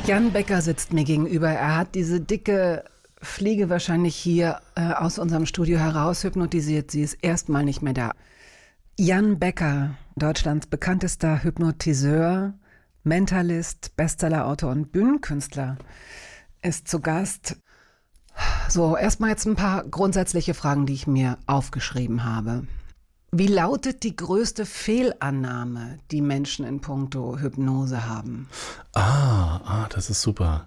Jan Becker sitzt mir gegenüber. Er hat diese dicke Fliege wahrscheinlich hier aus unserem Studio heraus hypnotisiert. Sie ist erstmal nicht mehr da. Jan Becker, Deutschlands bekanntester Hypnotiseur, Mentalist, Bestsellerautor und Bühnenkünstler, ist zu Gast. So, erstmal jetzt ein paar grundsätzliche Fragen, die ich mir aufgeschrieben habe. Wie lautet die größte Fehlannahme, die Menschen in puncto Hypnose haben? Das ist super.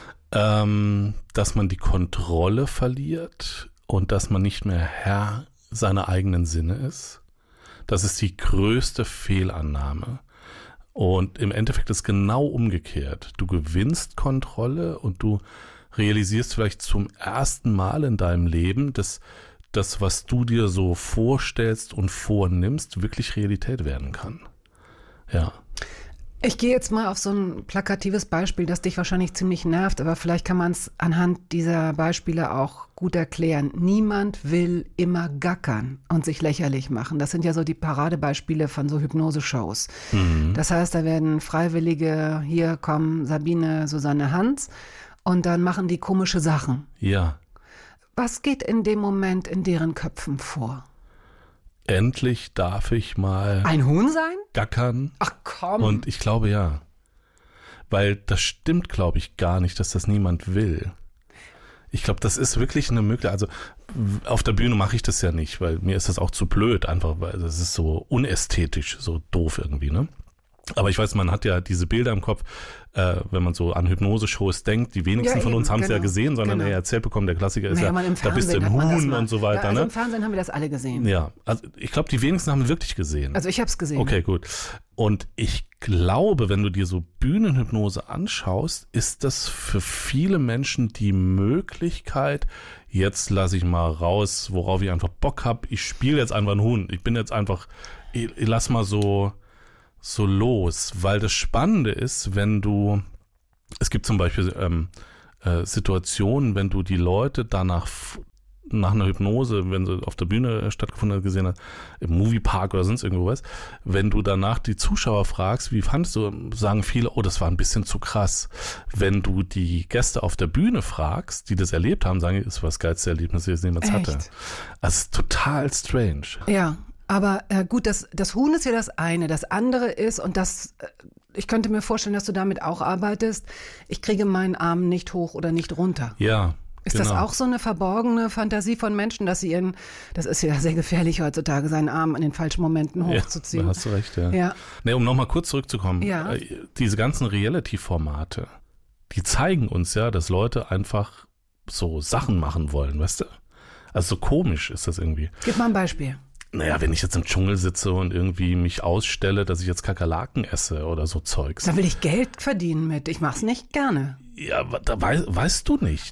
Dass man die Kontrolle verliert und dass man nicht mehr Herr seiner eigenen Sinne ist. Das ist die größte Fehlannahme. Und im Endeffekt ist genau umgekehrt. Du gewinnst Kontrolle und du realisierst vielleicht zum ersten Mal in deinem Leben, dass das, was du dir so vorstellst und vornimmst, wirklich Realität werden kann. Ja. Ich gehe jetzt mal auf so ein plakatives Beispiel, das dich wahrscheinlich ziemlich nervt, aber vielleicht kann man es anhand dieser Beispiele auch gut erklären. Niemand will immer gackern und sich lächerlich machen. Das sind ja so die Paradebeispiele von so Hypnose-Shows. Mhm. Das heißt, da werden Freiwillige, hier kommen Sabine, Susanne, Hans, und dann machen die komische Sachen. Ja. Was geht in dem Moment in deren Köpfen vor? Endlich darf ich mal ein Huhn sein? Gackern. Ach komm. Und ich glaube ja. Weil das stimmt, glaube ich, gar nicht, dass das niemand will. Ich glaube, das ist wirklich eine Möglichkeit. Also auf der Bühne mache ich das ja nicht, weil mir ist das auch zu blöd, einfach weil das ist so unästhetisch, so doof irgendwie, ne? Aber ich weiß, man hat ja diese Bilder im Kopf, wenn man so an Hypnose-Shows denkt, die wenigsten von uns haben es ja gesehen, sondern er erzählt bekommen, der Klassiker ist da bist du ein Huhn und so weiter. Also im Fernsehen haben wir das alle gesehen. Ja, also ich glaube, die wenigsten haben es wirklich gesehen. Also ich habe es gesehen. Okay, gut. Und ich glaube, wenn du dir so Bühnenhypnose anschaust, ist das für viele Menschen die Möglichkeit, jetzt lasse ich mal raus, worauf ich einfach Bock habe, ich spiele jetzt einfach ein Huhn. Ich bin jetzt einfach, ich lass mal so los, weil das Spannende ist, es gibt zum Beispiel Situationen, wenn du die Leute danach nach einer Hypnose, wenn sie auf der Bühne stattgefunden hat, gesehen hast, im Moviepark oder sonst irgendwo was, wenn du danach die Zuschauer fragst, wie fandest du, sagen viele, oh, das war ein bisschen zu krass. Wenn du die Gäste auf der Bühne fragst, die das erlebt haben, sagen, das war das geilste Erlebnis, das ich jemals hatte. Also es ist total strange. Ja. Aber gut, das Huhn ist ja das eine. Das andere ist, und ich könnte mir vorstellen, dass du damit auch arbeitest, ich kriege meinen Arm nicht hoch oder nicht runter. Ja, Ist das auch so eine verborgene Fantasie von Menschen, dass sie das ist ja sehr gefährlich heutzutage, seinen Arm in den falschen Momenten hochzuziehen. Ja, da hast du recht, ja. Nee, um nochmal kurz zurückzukommen. Ja. Diese ganzen Reality-Formate, die zeigen uns ja, dass Leute einfach so Sachen machen wollen, weißt du? Also so komisch ist das irgendwie. Gib mal ein Beispiel. Naja, wenn ich jetzt im Dschungel sitze und irgendwie mich ausstelle, dass ich jetzt Kakerlaken esse oder so Zeugs. Da will ich Geld verdienen mit. Ich mach's nicht gerne. Ja, da weißt du nicht.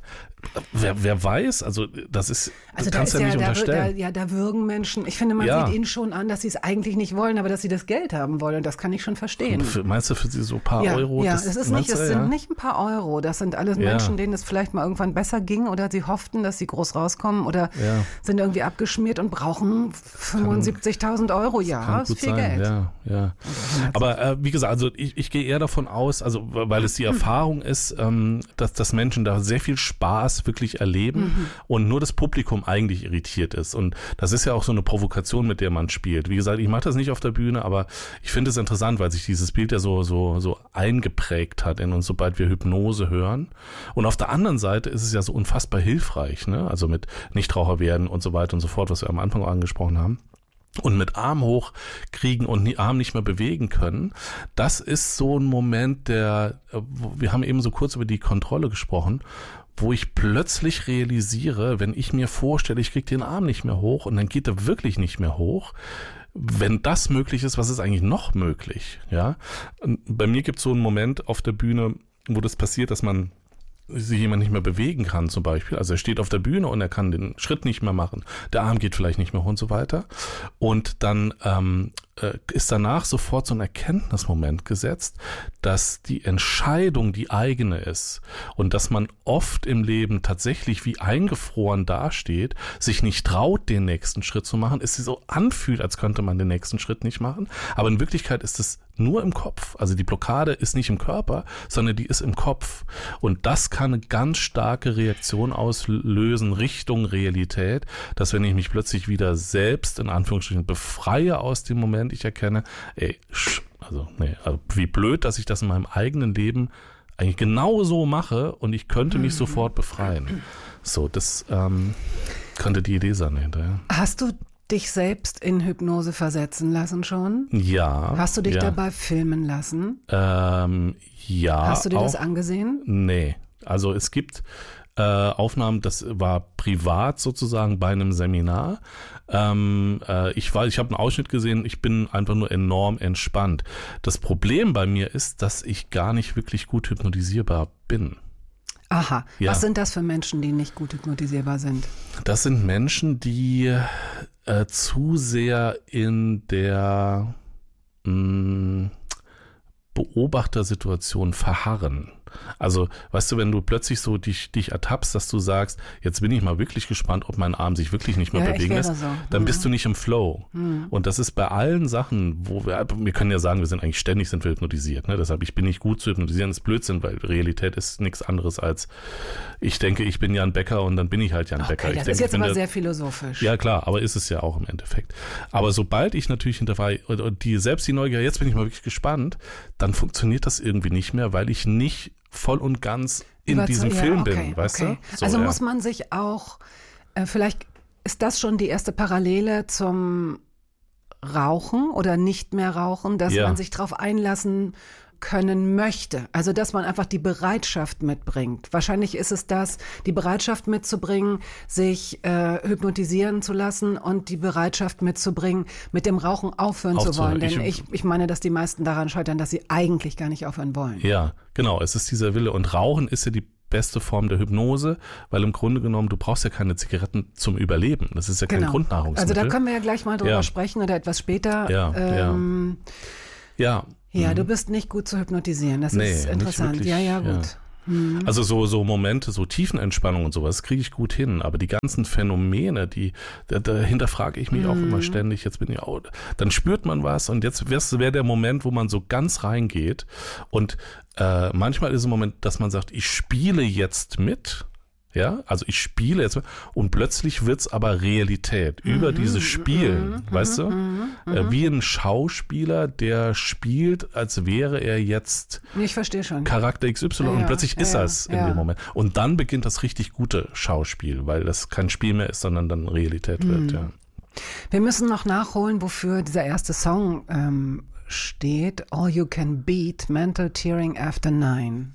Wer weiß, also das ist, also du kannst ja nicht unterstellen. Da würgen Menschen, ich finde, man sieht ihnen schon an, dass sie es eigentlich nicht wollen, aber dass sie das Geld haben wollen, und das kann ich schon verstehen. Meinst du für sie so ein paar Euro? Ja, es sind nicht ein paar Euro, das sind alles Menschen, denen es vielleicht mal irgendwann besser ging oder sie hofften, dass sie groß rauskommen oder sind irgendwie abgeschmiert und brauchen 75.000 Euro, das ist viel Geld. Ja. Aber wie gesagt, also ich gehe eher davon aus, also weil es die Erfahrung ist, dass Menschen da sehr viel Spaß wirklich erleben und nur das Publikum eigentlich irritiert ist. Und das ist ja auch so eine Provokation, mit der man spielt. Wie gesagt, ich mache das nicht auf der Bühne, aber ich finde es interessant, weil sich dieses Bild ja so eingeprägt hat in uns, sobald wir Hypnose hören. Und auf der anderen Seite ist es ja so unfassbar hilfreich, ne? Also mit Nichtraucher werden und so weiter und so fort, was wir am Anfang auch angesprochen haben. Und mit Arm hochkriegen und die Arm nicht mehr bewegen können, das ist so ein Moment, wir haben eben so kurz über die Kontrolle gesprochen, wo ich plötzlich realisiere, wenn ich mir vorstelle, ich kriege den Arm nicht mehr hoch und dann geht er wirklich nicht mehr hoch. Wenn das möglich ist, was ist eigentlich noch möglich? Ja, und bei mir gibt es so einen Moment auf der Bühne, wo das passiert, dass sich jemand nicht mehr bewegen kann zum Beispiel. Also er steht auf der Bühne und er kann den Schritt nicht mehr machen. Der Arm geht vielleicht nicht mehr hoch und so weiter. Und dann ist danach sofort so ein Erkenntnismoment gesetzt, dass die Entscheidung die eigene ist und dass man oft im Leben tatsächlich wie eingefroren dasteht, sich nicht traut, den nächsten Schritt zu machen, es sich so anfühlt, als könnte man den nächsten Schritt nicht machen, aber in Wirklichkeit ist es nur im Kopf. Also die Blockade ist nicht im Körper, sondern die ist im Kopf. Und das kann eine ganz starke Reaktion auslösen Richtung Realität, dass wenn ich mich plötzlich wieder selbst in Anführungsstrichen befreie aus dem Moment, ich erkenne, also wie blöd, dass ich das in meinem eigenen Leben eigentlich genau so mache und ich könnte mich sofort befreien. So, das könnte die Idee sein hinterher. Hast du dich selbst in Hypnose versetzen lassen schon? Ja. Hast du dich dabei filmen lassen? Ja. Hast du dir das angesehen? Nee. Also es gibt Aufnahmen, das war privat sozusagen bei einem Seminar. Ich habe einen Ausschnitt gesehen, ich bin einfach nur enorm entspannt. Das Problem bei mir ist, dass ich gar nicht wirklich gut hypnotisierbar bin. Aha. Ja. Was sind das für Menschen, die nicht gut hypnotisierbar sind? Das sind Menschen, die zu sehr in der Beobachtersituation verharren. Also, weißt du, wenn du plötzlich so dich ertappst, dass du sagst, jetzt bin ich mal wirklich gespannt, ob mein Arm sich wirklich nicht mehr bewegen lässt, so. Dann bist du nicht im Flow. Und das ist bei allen Sachen, wo wir können ja sagen, wir sind eigentlich ständig hypnotisiert. Ne? Deshalb, ich bin nicht gut zu hypnotisieren, das ist Blödsinn, weil Realität ist nichts anderes als, ich denke, ich bin Jan Becker und dann bin ich halt Jan Becker. Das ist jetzt aber sehr philosophisch. Ja, klar, aber ist es ja auch im Endeffekt. Aber sobald ich natürlich hinterfrage, selbst die Neugier, jetzt bin ich mal wirklich gespannt, dann funktioniert das irgendwie nicht mehr, weil ich nicht voll und ganz in diesem Film bin, weißt du? So, also muss man sich auch, vielleicht ist das schon die erste Parallele zum Rauchen oder nicht mehr rauchen, dass man sich darauf einlassen können möchte. Also dass man einfach die Bereitschaft mitbringt. Wahrscheinlich ist es das, die Bereitschaft mitzubringen, sich hypnotisieren zu lassen und die Bereitschaft mitzubringen, mit dem Rauchen aufhören zu wollen. Denn ich meine, dass die meisten daran scheitern, dass sie eigentlich gar nicht aufhören wollen. Ja, genau. Es ist dieser Wille. Und Rauchen ist ja die beste Form der Hypnose, weil im Grunde genommen, du brauchst ja keine Zigaretten zum Überleben. Das ist ja kein Grundnahrungsmittel. Also da können wir ja gleich mal drüber sprechen oder etwas später. Ja, du bist nicht gut zu hypnotisieren. Das ist interessant. Wirklich, ja, gut. Ja. Also so Momente, so Tiefenentspannung und sowas, kriege ich gut hin. Aber die ganzen Phänomene, dahinter frage ich mich auch immer ständig. Jetzt bin ich auch, dann spürt man was und jetzt wäre der Moment, wo man so ganz reingeht. Und manchmal ist es ein Moment, dass man sagt, ich spiele jetzt mit. Ja, also ich spiele jetzt und plötzlich wird's aber Realität über dieses Spielen, weißt du? Wie ein Schauspieler, der spielt, als wäre er jetzt ich verstehe schon. Charakter XY und plötzlich ist er es in dem Moment. Und dann beginnt das richtig gute Schauspiel, weil das kein Spiel mehr ist, sondern dann Realität wird, ja. Wir müssen noch nachholen, wofür dieser erste Song steht. All You Can Beat, Mental Tearing After 9.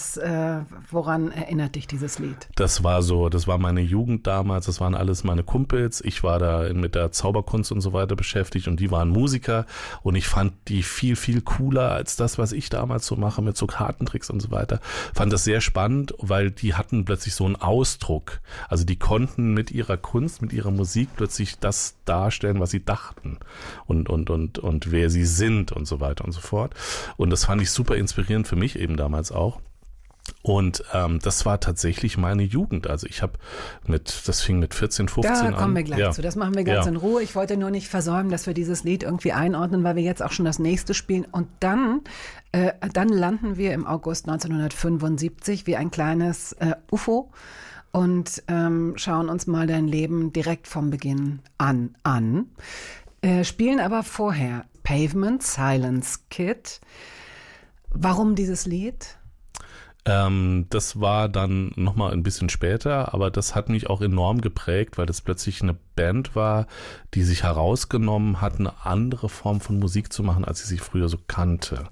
Woran erinnert dich dieses Lied? Das war meine Jugend damals, das waren alles meine Kumpels. Ich war da mit der Zauberkunst und so weiter beschäftigt und die waren Musiker und ich fand die viel, viel cooler als das, was ich damals so mache mit so Kartentricks und so weiter. Fand das sehr spannend, weil die hatten plötzlich so einen Ausdruck. Also die konnten mit ihrer Kunst, mit ihrer Musik plötzlich das darstellen, was sie dachten und wer sie sind und so weiter und so fort. Und das fand ich super inspirierend für mich eben damals auch. Und das war tatsächlich meine Jugend. Also das fing mit 14, 15 an. Da kommen wir gleich zu. Das machen wir ganz in Ruhe. Ich wollte nur nicht versäumen, dass wir dieses Lied irgendwie einordnen, weil wir jetzt auch schon das nächste spielen. Und dann landen wir im August 1975 wie ein kleines UFO und schauen uns mal dein Leben direkt vom Beginn an. Spielen aber vorher Pavement, Silence Kid. Warum dieses Lied? Das war dann nochmal ein bisschen später, aber das hat mich auch enorm geprägt, weil das plötzlich eine Band war, die sich herausgenommen hat, eine andere Form von Musik zu machen, als sie sich früher so kannte.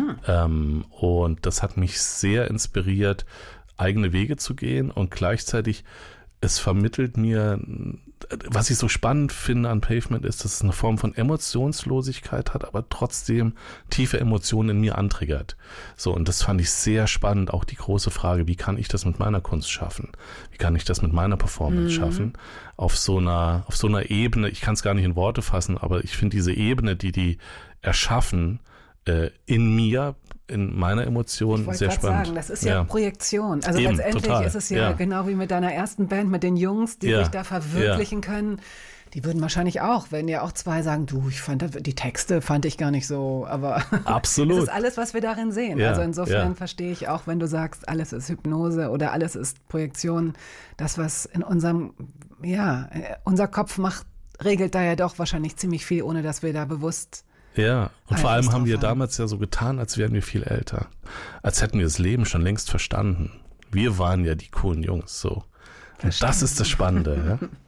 Und das hat mich sehr inspiriert, eigene Wege zu gehen und gleichzeitig es vermittelt mir was ich so spannend finde an Pavement ist, dass es eine Form von Emotionslosigkeit hat, aber trotzdem tiefe Emotionen in mir antriggert. So, und das fand ich sehr spannend, auch die große Frage, wie kann ich das mit meiner Kunst schaffen? Wie kann ich das mit meiner Performance schaffen? Auf so einer Ebene, ich kann es gar nicht in Worte fassen, aber ich finde diese Ebene, die erschaffen, in mir, in meiner Emotion sehr spannend. Sagen, das ist ja Projektion. Also eben, letztendlich total. Ist es ja genau wie mit deiner ersten Band, mit den Jungs, die sich da verwirklichen können. Die würden wahrscheinlich auch, wenn ja auch zwei sagen, du, ich fand die Texte fand ich gar nicht so, aber absolut. Das ist alles, was wir darin sehen. Also insofern verstehe ich auch, wenn du sagst, alles ist Hypnose oder alles ist Projektion, das, was in unser Kopf macht, regelt da ja doch wahrscheinlich ziemlich viel, ohne dass wir da bewusst. Ja, und vor allem haben wir damals ja so getan, als wären wir viel älter. Als hätten wir das Leben schon längst verstanden. Wir waren ja die coolen Jungs, so. Und das ist das Spannende, ja.